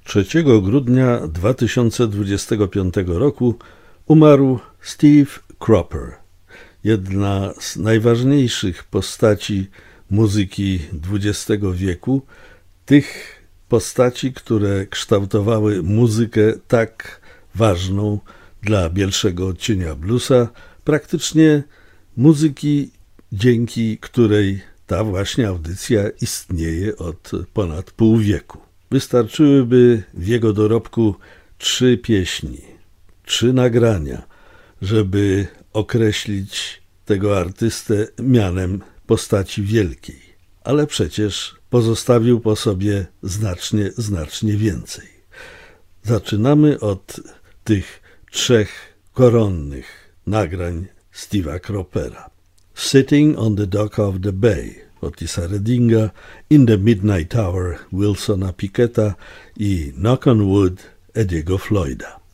3 grudnia 2025 roku umarł Steve Cropper, jedna z najważniejszych postaci muzyki XX wieku, tych postaci, które kształtowały muzykę tak ważną dla bielszego odcienia bluesa, praktycznie muzyki, dzięki której ta właśnie audycja istnieje od ponad pół wieku. Wystarczyłyby w jego dorobku 3 pieśni, 3 nagrania, żeby określić tego artystę mianem postaci wielkiej. Ale przecież pozostawił po sobie znacznie więcej. Zaczynamy od tych 3 koronnych nagrań Steve'a Croppera. Sitting on the Dock of the Bay, Otisa Reddinga, In the Midnight Hour, Wilsona Picketta i Knock on Wood, Eddie'ego Floyda.